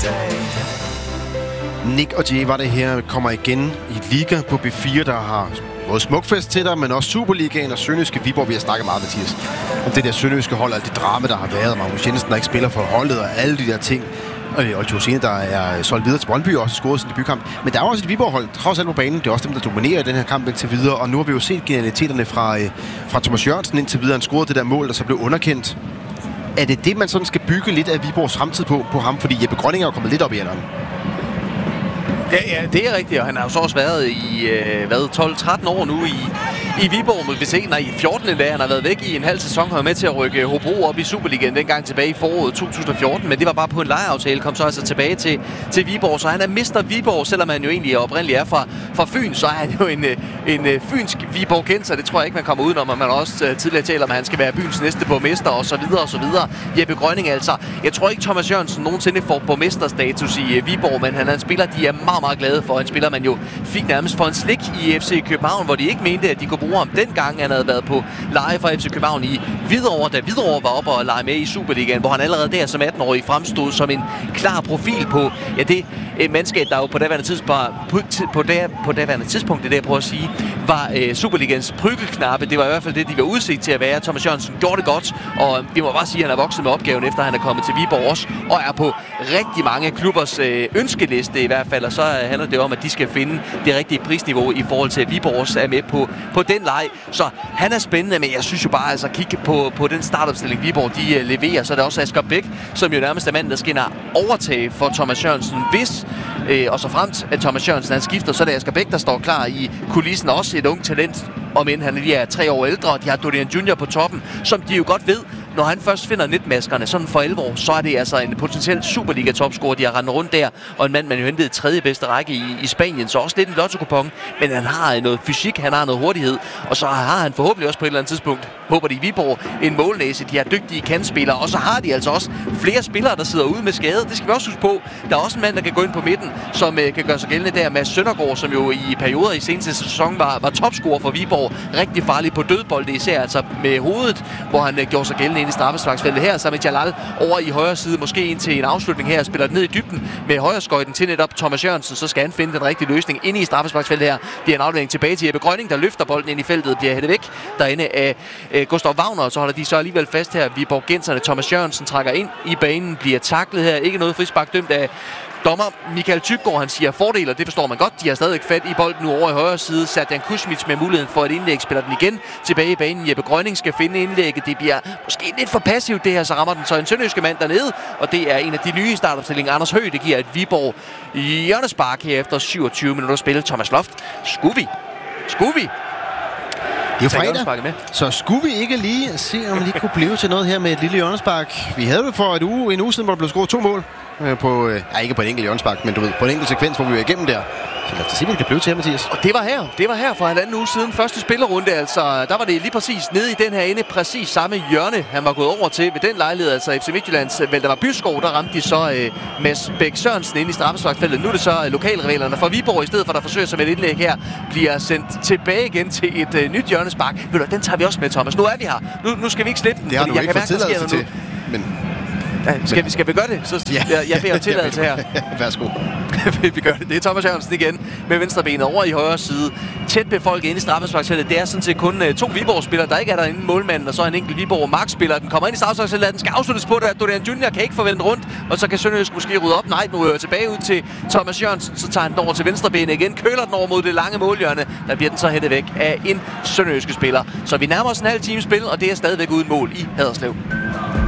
Nick og Jay var det her, kommer igen i Liga på B4, der har både Smukfest til dig, men også Superligaen og Sønderjyske Viborg. Vi har snakket meget, Mathias, om det der sønderjyske hold, alt det drama, der har været. Magnus Jensen, der ikke spiller for holdet, og alle de der ting. Og Josine, der er solgt videre til Brøndby, også scoret sin debutkamp. Men der er også et Viborg-hold, trods alt på banen. Det er også dem, der dominerer i den her kamp indtil videre. Og nu har vi jo set genialiteterne fra Thomas Jørgensen indtil videre. Han scorede det der mål, der så blev underkendt. Er det det, man sådan skal bygge lidt af Viborgs fremtid på ham? Fordi Jeppe Grønning er jo kommet lidt op i alderen. Ja, det er rigtigt, og han har jo så også været i 12-13 år nu i Viborg, må vi se. Nej, i 14. dag. Han har været væk i en halv sæson, og var med til at rykke Hobro op i Superligaen dengang tilbage i foråret 2014, men det var bare på en lejeaftale, kom så altså tilbage til Viborg, så han er mister Viborg, selvom han jo egentlig oprindeligt er fra Fyn, så er han jo en fynsk Viborg-kendt, det tror jeg ikke, man kommer udenom, og man også tidligere taler om, at han skal være byens næste borgmester, og så videre, og så videre. Jeppe Grønning altså. Jeg tror ikke, Thomas Jørgensen nogensinde får borgmesterstatus i Viborg, men han er en spiller, de er meget, meget glade for. En spiller, man jo fik nærmest for en slik i FC København, hvor de ikke mente, at de kunne bruge ham dengang. Han havde været på leje fra FC København i Hvidovre, da Hvidovre var oppe og lege med i Superligaen, hvor han allerede der som 18-årig fremstod som en klar profil på det mandskab, der jo på daværende tidspunkt, det der jeg prøver at sige, var Superligaens prykkelknappe. Det var i hvert fald det, de var udset til at være. Thomas Jørgensen gjorde det godt, og vi må bare sige, at han er vokset med opgaven, efter han er kommet til Viborg også, og er på rigtig mange klubbers ønskeliste i hvert fald, og så handler det om, at de skal finde det rigtige prisniveau i forhold til, at Viborg også er med på den leg. Så han er spændende, men jeg synes jo bare, altså kigge på den startopstilling, Viborg de leverer, så er det også Asger Bæk, som jo nærmest er manden, der skinner overtage for Thomas Jørgensen. Hvis, og så fremt, at Thomas Jørgensen han skifter, så er det Asger Bæk, der står klar i kulissen, også et ungt talent, om end han lige er 3 år ældre, og de har Dorian Junior på toppen, som de jo godt ved, når han først finder netmaskerne sådan for 11 år, så er det altså en potentiel Superliga-topscorer, de har rendt rundt der, og en mand, man jo hentede i 3. bedste række i Spanien, så også lidt en lotto-kupon, men han har noget fysik, han har noget hurtighed, og så har han forhåbentlig også på et eller andet tidspunkt, håber de i Viborg, en målnæse, de har dygtige kantspillere, og så har de altså også flere spillere, der sidder ude med skade, det skal vi også huske på. Der er også en mand, der kan gå ind på midten, som kan gøre sig gældende der, Mads Søndergaard, som jo i perioder i seneste sæson var topscorer for Viborg, rigtig farlig på dødbold, især altså med hovedet, hvor han gjorde sig gældende ind i straffesparksfeltet her, sammen med Jalal over i højre side, måske ind til en afslutning her, spiller den ned i dybden med højreskøjten til netop Thomas Jørgensen, så skal han finde den rigtige løsning inde i straffesparksfeltet her. Bliver en aflevering tilbage til Jeppe Grønning, der løfter bolden ind i feltet, bliver hættet væk derinde af Gustav Wagner, og så holder de så alligevel fast her. Viborgenserne, Thomas Jørgensen trækker ind i banen, bliver taklet her, ikke noget frispark dømt af dommer Michael Tyggaard. Han siger fordel, og det forstår man godt. De har stadig fat i bolden nu over i højre side. Serdan Kuzmic med muligheden for et indlæg, spiller den igen tilbage i banen. Jeppe Grønning skal finde indlægget. Det bliver måske lidt for passivt det her, så rammer den så en sønderjyske mand dernede, og det er en af de nye startopstillinger. Anders Høgh, det giver et Viborg hjørnespark her efter 27 minutter spil. Thomas Loft, skulle vi? Det er jo fredag, så skulle vi ikke lige se, om vi lige kunne blive til noget her med et lille hjørnespark. Vi havde det for en uge siden, hvor der blev scoret 2 mål. Ikke på et enkelt hjørnespark, men du ved, på en enkelt sekvens, hvor vi var igennem der. Så lad os se, hvad det kan blive til her, Mathias. Og det var her for 1,5 uge siden. Første spillerunde, altså. Der var det lige præcis nede i den her ende, præcis samme hjørne, han var gået over til ved den lejlighed. Altså FC Midtjyllands Valdemar Byskov, der ramte de så Mads Bæk Sørensen ind i straffesparksfeltet. Nu er det så lokalrivalerne fra Viborg, i stedet for der forsøger sig med et indlæg her, bliver sendt tilbage igen til et nyt hjørnespark. Den tager vi også med, Thomas. Nu er vi her. Nu skal vi ikke slippe den. Det har du ikke fået tilladelse til, men... Skal vi gøre det? Så jeg beder om tilladelse her. Værsgo. Vi gør det. Det er Thomas Jørgensen igen med venstrebenet over i højre side. Tæt befolket inde i straffesparksfeltet. Det er sådan set kun 2 Viborg-spillere, der ikke er derinde. Målmanden og så en enkelt Viborg-markspiller. Den kommer ind i straffesparksfeltet. Den skal afsluttes på det. Dorian Junior kan ikke forvente rundt. Og så kan Sønderjysk måske rydde op. Nej, nu er tilbage ud til Thomas Jørgensen. Så tager han den over til venstrebenet igen. Køler den over mod det lange målhjørne. Der bliver den så hættet væk af en sønderjyske spiller. Så vi nærmer os en halv time spil, og det er stadigvæk uden mål i Haderslev.